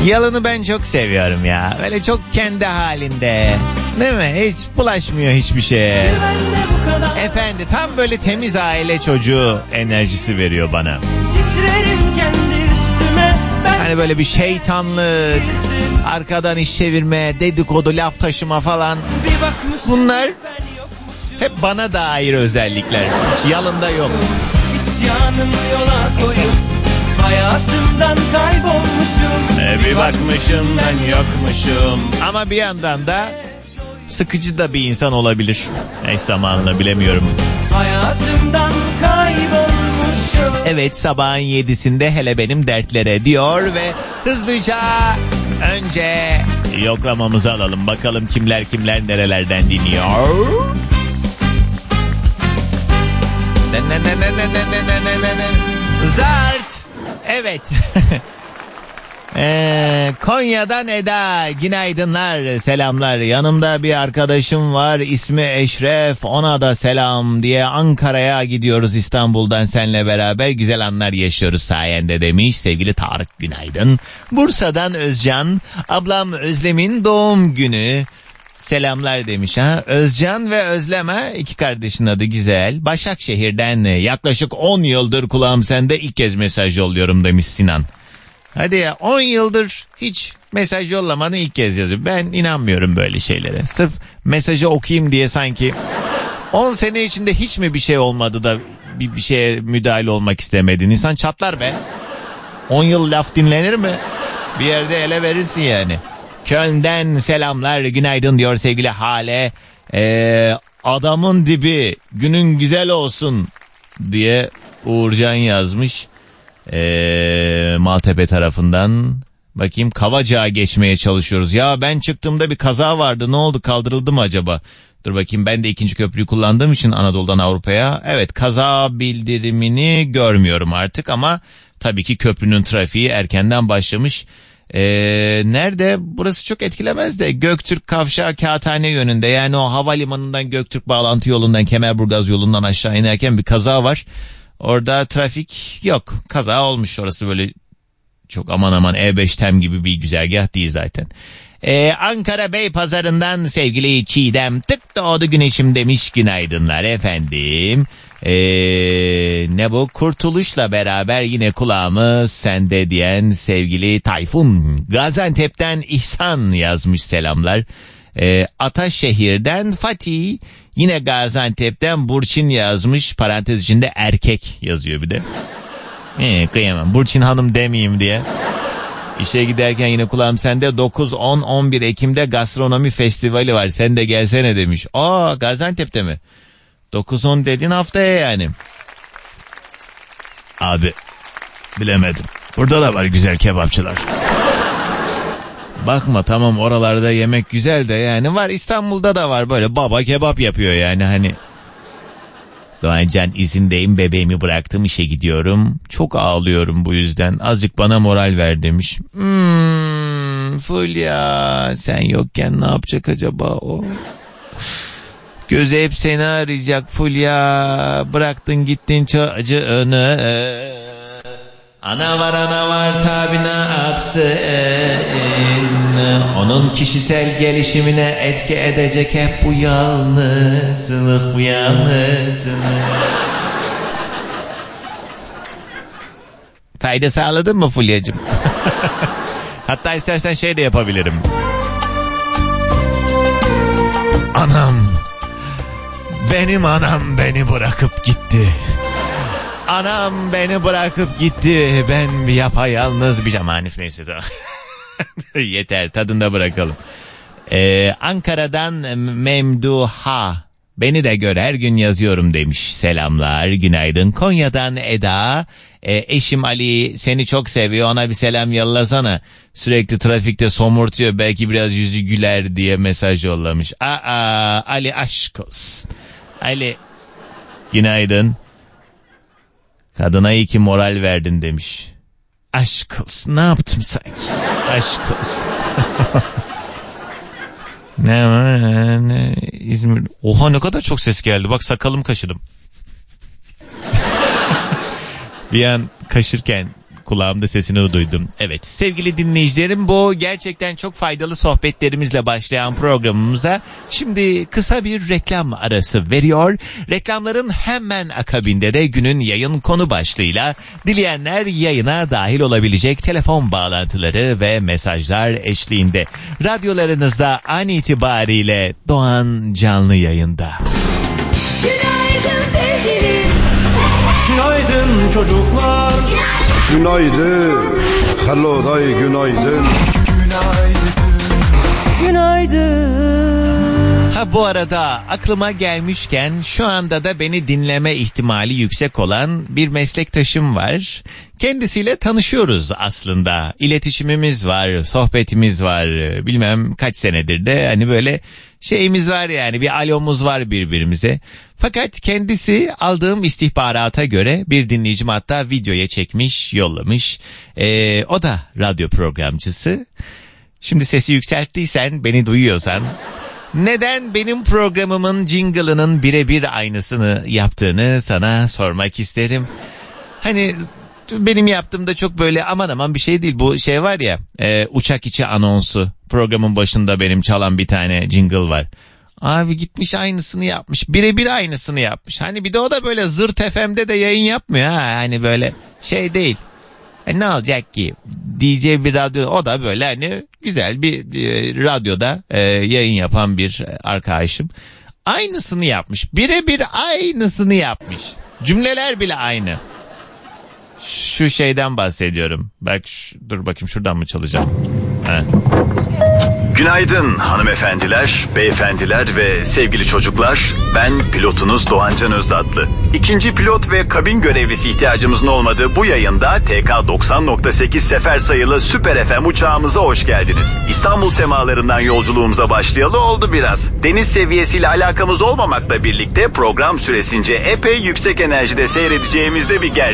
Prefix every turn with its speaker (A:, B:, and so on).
A: Yalını ben çok seviyorum ya. Böyle çok kendi halinde. Değil mi? Hiç bulaşmıyor hiçbir şeye. Efendi tam böyle temiz aile çocuğu enerjisi veriyor bana. Hani böyle bir şeytanlık, arkadan iş çevirme, dedikodu, laf taşıma falan. Bunlar hep bana dair özellikler. Hiç yalında yok. İsyanım yola koyup hayatımdan kaybolmuşum. Bir bakmışım ben yokmuşum. Ama bir yandan da sıkıcı da bir insan olabilir. Neyse zamanla bilemiyorum. Hayatımdan kaybolmuşum. Evet, sabahın 7'sinde hele benim dertlere diyor ve hızlıca önce yoklamamızı alalım. Bakalım kimler nerelerden dinliyor. Zart. Evet. Konya'dan Eda, günaydınlar, selamlar. Yanımda bir arkadaşım var, ismi Eşref, ona da selam diye Ankara'ya gidiyoruz İstanbul'dan seninle beraber. Güzel anlar yaşıyoruz sayende demiş sevgili Tarık, günaydın. Bursa'dan Özcan, ablam Özlem'in doğum günü. Selamlar demiş ha. Özcan ve Özlem, iki kardeşin adı, güzel. Başakşehir'den yaklaşık 10 yıldır kulağım sende, ilk kez mesaj yolluyorum demiş Sinan. Hadi ya, 10 yıldır hiç mesaj yollamanı ilk kez yazıyor. Ben inanmıyorum böyle şeylere. Sırf mesajı okuyayım diye sanki 10 sene içinde hiç mi bir şey olmadı da bir şeye müdahale olmak istemedin? İnsan çatlar be. 10 yıl laf dinlenir mi? Bir yerde ele verirsin yani. Köln'den selamlar, günaydın diyor sevgili Hale. Adamın dibi, günün güzel olsun diye Uğurcan yazmış. Maltepe tarafından. Bakayım, Kavacık'a geçmeye çalışıyoruz. Ya ben çıktığımda bir kaza vardı, ne oldu, kaldırıldı mı acaba? Dur bakayım, ben de ikinci köprüyü kullandığım için Anadolu'dan Avrupa'ya. Evet, kaza bildirimini görmüyorum artık ama tabii ki köprünün trafiği erkenden başlamış. Nerede? Burası çok etkilemez de Göktürk Kavşağı Kağıthane yönünde, yani o havalimanından Göktürk bağlantı yolundan Kemerburgaz yolundan aşağı inerken bir kaza var. Orada trafik yok. Kaza olmuş, orası böyle çok aman E5 tem gibi bir güzergah değil zaten. Ankara Beypazarı'ndan sevgili Çiğdem, tık doğdu güneşim demiş, günaydınlar efendim. Ne bu, kurtuluşla beraber yine kulağımız sende diyen sevgili Tayfun. Gaziantep'ten İhsan yazmış, selamlar. Ataşehir'den Fatih, yine Gaziantep'ten Burçin yazmış, parantez içinde erkek yazıyor bir de. Kıyamam, Burçin Hanım demeyeyim diye. İşe giderken yine kulağım sende, 9, 10, 11 Ekim'de gastronomi festivali var, sen de gelsene demiş. Gaziantep'te mi? 9-10 dedin haftaya yani. Abi bilemedim. Burada da var güzel kebapçılar. Bakma, tamam oralarda yemek güzel de yani var, İstanbul'da da var, böyle baba kebap yapıyor yani hani. Doğancan, izindeyim, bebeğimi bıraktım, işe gidiyorum. Çok ağlıyorum bu yüzden, azıcık bana moral ver demiş. Fulya, sen yokken ne yapacak acaba o? Gözü hep seni arayacak Fulya. Bıraktın gittin çocuğunu. Ana var tabi ne yapsın? Onun kişisel gelişimine etki edecek hep bu yalnızlık, bu yalnızlık. Fayda sağladın mı Fulya'cığım? Hatta istersen şey de yapabilirim. Benim anam beni bırakıp gitti. Anam beni bırakıp gitti. Ben bir yapayalnız bir camanif, neyse tamam. Yeter, tadında bırakalım. Ankara'dan Memduha, beni de gör her gün yazıyorum demiş, selamlar, günaydın. Konya'dan Eda, eşim Ali seni çok seviyor, ona bir selam yollasana, sürekli trafikte somurtuyor, belki biraz yüzü güler diye mesaj yollamış. Ali aşk olsun. Ali günaydın, kadına iyi ki moral verdin demiş. Aşk olsun, ne yaptım sanki? Aşk olsun. ne İzmir. Oha, ne kadar çok ses geldi, bak sakalım kaşıdım. Bir an kaşırken kulağımda sesini duydum. Evet sevgili dinleyicilerim, bu gerçekten çok faydalı sohbetlerimizle başlayan programımıza şimdi kısa bir reklam arası veriyor. Reklamların hemen akabinde de günün yayın konu başlığıyla dileyenler yayına dahil olabilecek telefon bağlantıları ve mesajlar eşliğinde. Radyolarınızda an itibariyle Doğan canlı yayında.
B: Günaydın sevgilim.
C: Günaydın çocuklar.
D: Günaydın. Hello day günaydın.
B: Günaydın.
A: Ha bu arada aklıma gelmişken şu anda da beni dinleme ihtimali yüksek olan bir meslektaşım var. Kendisiyle tanışıyoruz aslında. İletişimimiz var, sohbetimiz var. Bilmem kaç senedir de hani böyle şeyimiz var yani, bir alomuz var birbirimize. Fakat kendisi aldığım istihbarata göre bir dinleyicim hatta videoya çekmiş, yollamış. O da radyo programcısı. Şimdi sesi yükselttiysen, beni duyuyorsan, neden benim programımın jingle'ının birebir aynısını yaptığını sana sormak isterim. Hani benim yaptığımda çok böyle aman aman bir şey değil. Bu şey var ya, uçak içi anonsu. Programın başında benim çalan bir tane jingle var. Abi gitmiş aynısını yapmış. Birebir aynısını yapmış. Hani bir de o da böyle Zırt FM'de de yayın yapmıyor ha. Hani böyle şey değil. Ne olacak ki? DJ bir radyo, o da böyle hani güzel bir radyoda yayın yapan bir arkadaşım. Aynısını yapmış. Birebir aynısını yapmış. Cümleler bile aynı. Şu şeyden bahsediyorum. Bak dur bakayım, şuradan mı çalacağım? Ha.
E: Günaydın hanımefendiler, beyefendiler ve sevgili çocuklar. Ben pilotunuz Doğancan Özatlı. İkinci pilot ve kabin görevlisi ihtiyacımızın olmadığı bu yayında TK 90.8 sefer sayılı Süper FM uçağımıza hoş geldiniz. İstanbul semalarından yolculuğumuza başlayalı oldu biraz. Deniz seviyesiyle alakamız olmamakla birlikte program süresince epey yüksek enerjide seyredeceğimiz de bir gerçek.